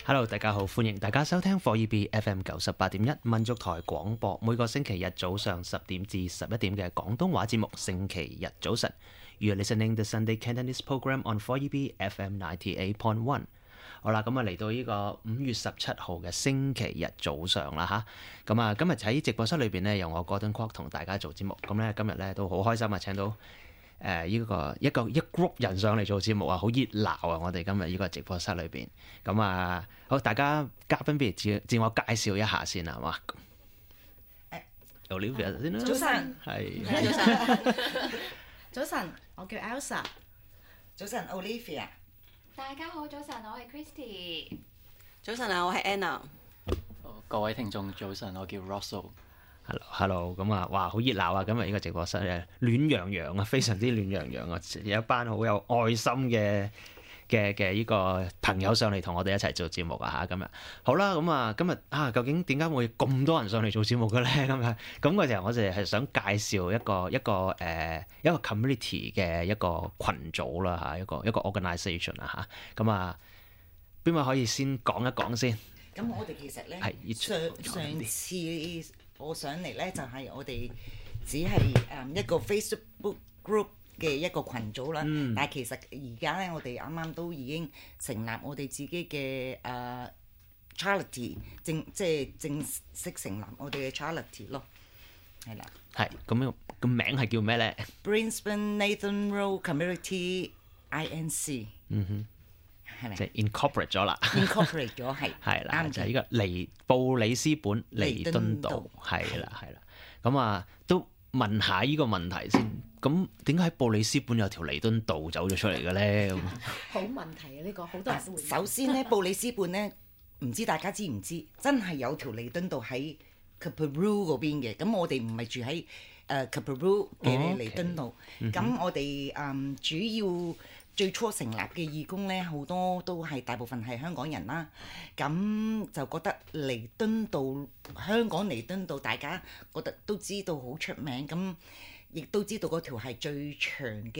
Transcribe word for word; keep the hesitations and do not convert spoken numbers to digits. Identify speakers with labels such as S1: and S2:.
S1: Hello， 大家好，歡迎大家收聽 four E B F M 九十八點一民族台廣播，每個星期日早上十點至十一點嘅廣東話節目。星期日早晨 ，You are listening the Sunday Cantonese program on four E B F M ninety-eight point one。好啦，咁啊嚟到呢個五月十七號嘅星期日早上啦吓，咁啊今日喺直播室裏邊呢，由我 Gordon Kwok 同大家做節目。咁咧今日咧都好開心啊，請到誒呢、呃這個一個一 group 人上嚟做節目啊，好熱鬧啊！我哋今日呢個直播室裏邊，咁啊好，大家嘉賓不如自自我介紹一下先啊，係嘛？Olivia 先啦。
S2: 早晨，
S1: 係。
S2: 早晨，早晨，我叫 Elsa。
S3: 早晨 Olivia。
S4: 大家好，早晨，我係 Christy。
S5: 早晨啊，我係 Anna。
S6: 各位聽眾早晨，我叫 Russell。
S1: Hello，Hello， 咁啊，哇，好熱鬧啊！今日呢個直播室咧，暖洋洋啊，非常之暖洋洋啊，有一班好有愛心嘅嘅嘅呢個朋友上嚟同我哋一齊做節目啊嚇！今日好啦，咁啊，今日啊，究竟點解會咁多人上嚟做節目嘅咧？咁啊，咁嗰時候我哋係想介紹一個一個誒、呃、一個 community 嘅一個群組啦嚇，一個一個 organisation 啊嚇，咁啊，邊位可以先講一講先？
S3: 咁我哋其實咧，上上次我上嚟咧就係、是、我哋只係誒一個 Facebook group 嘅一個群組啦，嗯、但係其實而家咧我哋啱啱都已經成立我哋自己嘅誒、uh, charity 正即係正式成立我哋嘅 charity 咯，係啦。
S1: 係咁樣個名係叫咩咧
S3: ？Brisbane Nathan Road Community I N C。嗯哼。
S1: 即係 incorporate 咗啦
S3: ，incorporate 咗係
S1: 係啦，就係呢個彌布里斯本彌敦道係啦係啦，咁啊都問下呢個問題先，咁點解喺布里斯本有條彌敦道走咗出嚟嘅咧？
S2: 好問題啊！呢、呢個好多人都會。
S3: 首先咧，布里斯本咧，唔知大家知唔知，真係有條彌敦道喺 Capperoo 嗰邊嘅，咁我哋唔係住喺誒 Capperoo 嘅彌敦道，咁、哦 okay. 我哋誒、嗯、主要。最初成立嘅義工咧，好多都係大部分係香港人啦。咁就覺得彌敦道，香港彌敦道，大家覺得都知道好出名，咁亦都知道嗰條係最長嘅